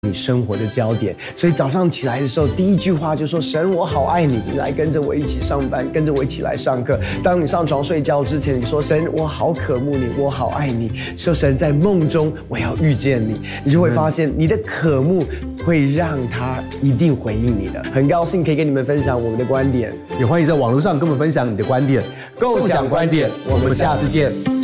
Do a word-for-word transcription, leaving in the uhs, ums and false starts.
你生活的焦点。所以早上起来的时候，第一句话就说：神，我好爱你，你来跟着我一起上班，跟着我一起来上课。当你上床睡觉之前，你说：神，我好渴慕你，我好爱你。说神，在梦中我要遇见你，你就会发现你的渴慕会让他一定回应你的。很高兴可以跟你们分享我们的观点， 也欢迎在网络上跟我们分享你的观点， 共享观点，我们下次见。